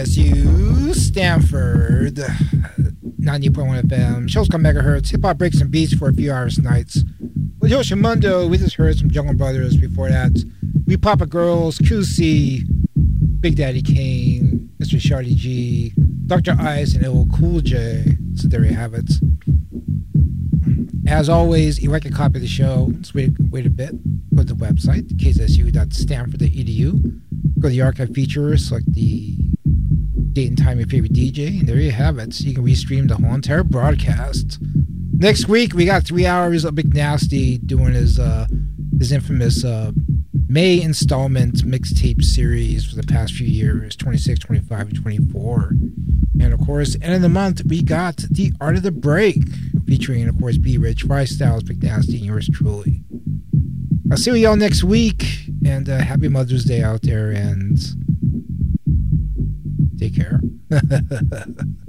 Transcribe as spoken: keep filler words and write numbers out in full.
S U, Stanford, ninety point one F M. Show's called Megahertz. Hip hop breaks and beats for a few hours nights. With Yoshimundo, we just heard some Jungle Brothers. Before that, We Papa Girls, Q C, Big Daddy Kane, Mister Shardy G, Doctor Ice, and L Cool J. So there you have it. As always, you like a copy of the show, just wait, wait a bit. Go to the website, k s s u dot stanford dot e d u. Go to the archive features, select the date and time of your favorite D J, and there you have it. So you can restream the whole entire broadcast. Next week, we got three hours of Big Nasty doing his uh, his infamous uh, May installment mixtape series for the past few years, twenty-six, twenty-five, and twenty-four. And of course, end of the month, we got The Art of the Break, featuring, of course, B Rich, Five Styles, Big Nasty, and yours truly. I'll see you all next week, and uh, happy Mother's Day out there, and take care.